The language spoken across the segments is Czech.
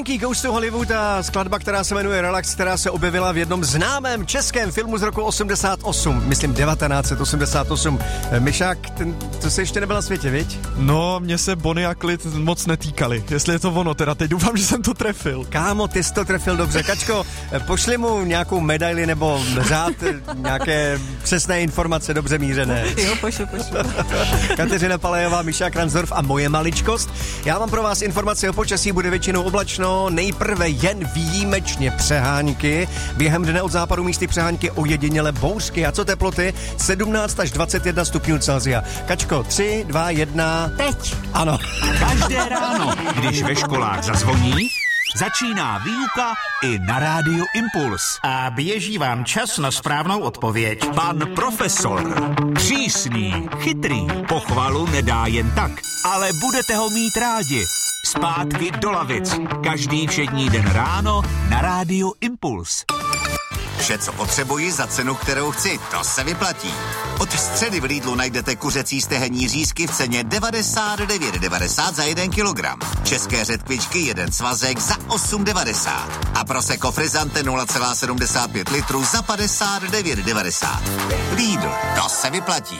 Frankie Goes to Hollywood a skladba, která se jmenuje Relax, která se objevila v jednom známém českém filmu z roku 88, myslím 1988. Myšák, to se ještě nebyl na světě, viď? No, mě se Bonnie a Clyde moc netýkali, jestli je to ono, teda teď doufám, že jsem to trefil. Kámo, ty jsi to trefil dobře. Kačko, pošli mu nějakou medaili nebo řád, nějaké přesné informace dobře mířené. Jo, pošlu. Kateřina Palejová, Myšák Ransdorf a moje maličkost. Já mám pro vás informace o počasí, bude většinou oblačno, nejprve jen výjimečně přehánky. Během dne od západu místy přehánky ojediněle bouřky. A co teploty? 17 až 21 stupňů Celsia. Kačko, 3, 2, 1. Teď. Ano. Každé ráno, když ve školách zazvoní, začíná výuka i na rádiu Impuls. A běží vám čas na správnou odpověď. Pan profesor. Přísný, chytrý, pochvalu nedá jen tak, ale budete ho mít rádi. Zpátky do lavic. Každý všední den ráno na rádiu Impuls. Vše, co potřebuji za cenu, kterou chci, to se vyplatí. Od středy v Lidlu najdete kuřecí stehenní řízky v ceně 99,90 za 1 kilogram. České řetkvičky 1 svazek za 8,90. A Prosecco Frizzante 0,75 litrů za 59,90. Lidl, to se vyplatí.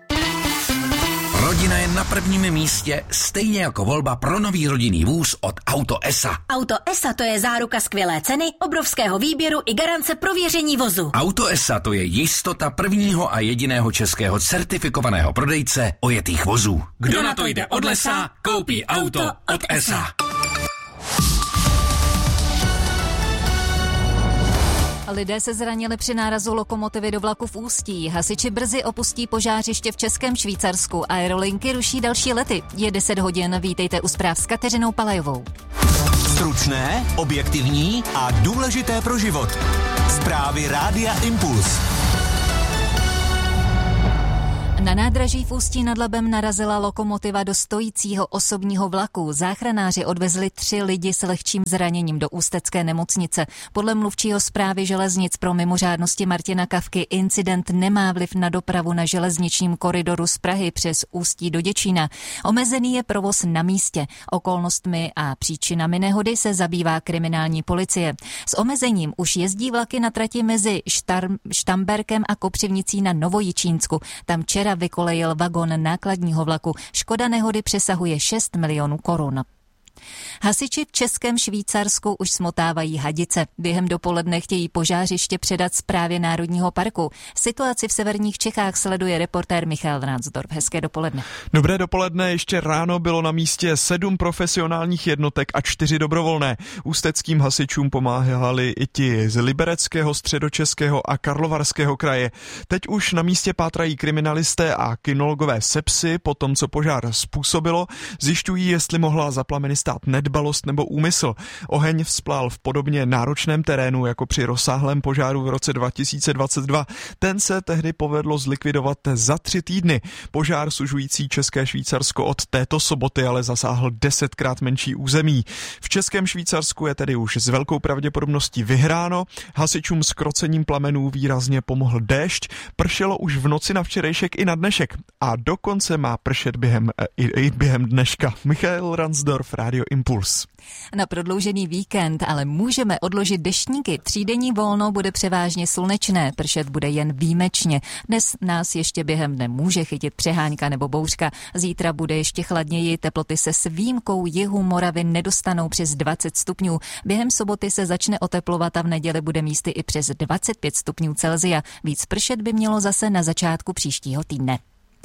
Rodina je na prvním místě, stejně jako volba pro nový rodinný vůz od Auto ESA. Auto ESA, to je záruka skvělé ceny, obrovského výběru i garance prověření vozu. Auto ESA, to je jistota prvního a jediného českého certifikovaného prodejce ojetých vozů. Kdo na to jde od lesa, koupí auto od ESA. Lidé se zranili při nárazu lokomotivy do vlaku v Ústí. Hasiči brzy opustí požářiště v Českém Švýcarsku. Aerolinky ruší další lety. Je 10 hodin, vítejte u zpráv s Kateřinou Palejovou. Stručné, objektivní a důležité pro život. Zprávy rádia Impuls. Na nádraží v Ústí nad Labem narazila lokomotiva do stojícího osobního vlaku. Záchranáři odvezli 3 lidi s lehčím zraněním do ústecké nemocnice. Podle mluvčího Správy železnic pro mimořádnosti Martina Kavky incident nemá vliv na dopravu na železničním koridoru z Prahy přes Ústí do Děčína. Omezený je provoz na místě. Okolnostmi a příčinami nehody se zabývá kriminální policie. S omezením už jezdí vlaky na trati mezi Štamberkem a Kopřivnicí na Novojičínsku. Tam včera vykolejil vagon nákladního vlaku. Škoda nehody přesahuje 6 milionů korun. Hasiči v Českém Švýcarsku už smotávají hadice. Během dopoledne chtějí požářiště předat Správě Národního parku. Situaci v severních Čechách sleduje reportér Michal Ransdorf. Hezké dopoledne. Dobré dopoledne, ještě ráno bylo na místě 7 profesionálních jednotek a 4 dobrovolné. Ústeckým hasičům pomáhali i ti z Libereckého, Středočeského a Karlovarského kraje. Teď už na místě pátrají kriminalisté a kynologové se psy po tom, co požár způsobilo. Zjišťují, jestli mohla za plameny stát nedbalost nebo úmysl. Oheň vzplál v podobně náročném terénu jako při rozsáhlém požáru v roce 2022. Ten se tehdy povedlo zlikvidovat za 3 týdny. Požár sužující České Švýcarsko od této soboty ale zasáhl 10krát menší území. V Českém Švýcarsku je tedy už s velkou pravděpodobností vyhráno. Hasičům s krocením plamenů výrazně pomohl déšť. Pršelo už v noci na včerejšek i na dnešek. A dokonce má pršet během dneška. Michal Ransdorf, Radio Impuls. Na prodloužený víkend ale můžeme odložit deštníky. 3denní volno bude převážně slunečné, pršet bude jen výjimečně. Dnes nás ještě během dne může chytit přehánka nebo bouřka. Zítra bude ještě chladněji, teploty se s výjimkou jihu Moravy nedostanou přes 20 stupňů. Během soboty se začne oteplovat a v neděli bude místy i přes 25 stupňů Celsia. Víc pršet by mělo zase na začátku příštího týdne.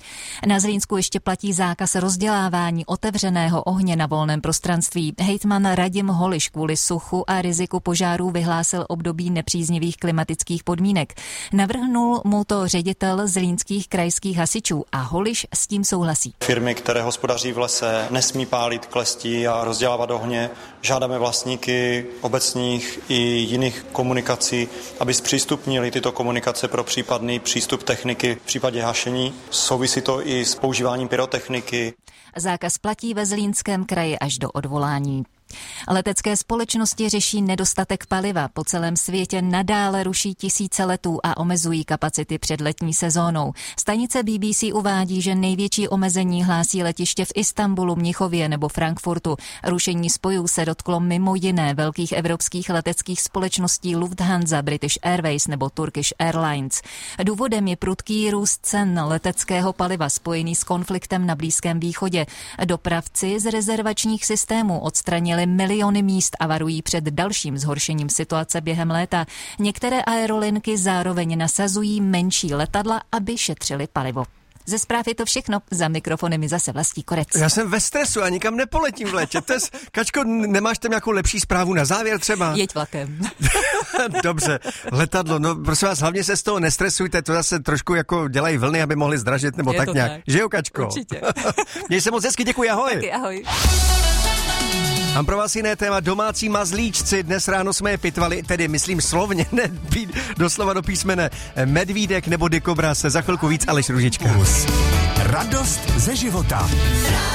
Na Zlínsku ještě platí zákaz rozdělávání otevřeného ohně na volném prostranství. Hejtman Radim Holiš kvůli suchu a riziku požárů vyhlásil období nepříznivých klimatických podmínek. Navrhnul mu to ředitel zlínských krajských hasičů a Holiš s tím souhlasí. Firmy, které hospodaří v lese, nesmí pálit klestí a rozdělávat ohně. Žádáme vlastníky obecních i jiných komunikací, aby zpřístupnili tyto komunikace pro případný přístup techniky v případě hašení. Souvisí to i s používáním pyrotechniky. Zákaz platí ve Zlínském kraji až do odvolání. Letecké společnosti řeší nedostatek paliva. Po celém světě nadále ruší tisíce letů a omezují kapacity před letní sezónou. Stanice BBC uvádí, že největší omezení hlásí letiště v Istanbulu, Mnichově nebo Frankfurtu. Rušení spojů se dotklo mimo jiné velkých evropských leteckých společností Lufthansa, British Airways nebo Turkish Airlines. Důvodem je prudký růst cen leteckého paliva spojený s konfliktem na Blízkém východě. Dopravci z rezervačních systémů odstranili miliony míst a varují před dalším zhoršením situace během léta. Některé aerolinky zároveň nasazují menší letadla, aby šetřili palivo. Ze zpráv je to všechno. Za mikrofonem je zase Vlastí Korec. Já jsem ve stresu a nikam nepoletím v létě. Kačko, nemáš tam nějakou lepší zprávu na závěr třeba? Jeď vlakem. Dobře, letadlo, no prosím vás, hlavně se z toho nestresujte, to zase trošku jako dělají vlny, aby mohli zdražit nebo tak nějak. Že jo, Kačko? Určitě. Měj se moc hezky, děkuji, ahoj. Taky ahoj. Mám pro vás jiné téma, domácí mazlíčci. Dnes ráno jsme je pitvali, tedy myslím slovně, ne doslova do písmene. Medvídek nebo dikobraz, za chvilku víc Aleš Růžička. Radost ze života.